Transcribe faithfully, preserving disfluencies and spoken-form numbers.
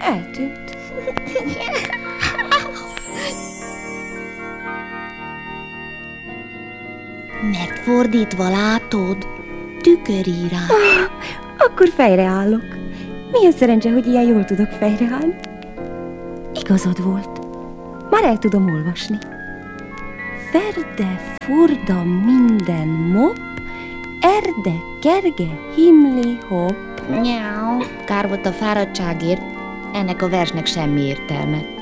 eltűnt. Mert fordítva látod, tükörírás. Ah, akkor fejreállok. Milyen szerencse, hogy ilyen jól tudok fejreállni. Igazad volt. Már el tudom olvasni. Ferde, furda, minden mop, erde, kerge, himli, hopp. Nyáu, kár volt a fáradtságért, ennek a versnek semmi értelme.